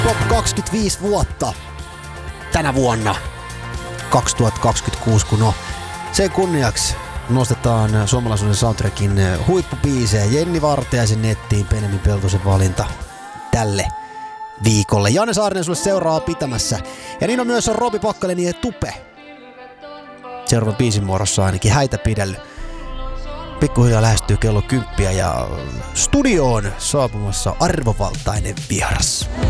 Top 25 vuotta tänä vuonna 2026, kun sen kunniaksi nostetaan suomalaisuuden soundtrackin huippubiisejä. Jenni Vartiaisen nettiin Benjamin Peltosen valinta tälle viikolle. Janne Saarinen sulle seuraa pitämässä. Ja niin on myös Robi Pakkaleni ja Tupe. Seuraavan biisin muodossa ainakin häitä pidellyt. Pikkuhiljaa lähestyy kello 10 ja studioon saapumassa arvovaltainen vieras.